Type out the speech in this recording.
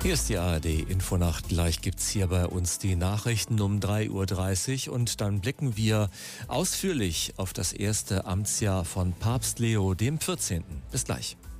Hier ist die ARD-Infonacht. Gleich gibt's hier bei uns die Nachrichten um 3:30 Uhr und dann blicken wir ausführlich auf das erste Amtsjahr von Papst Leo dem 14. Bis gleich.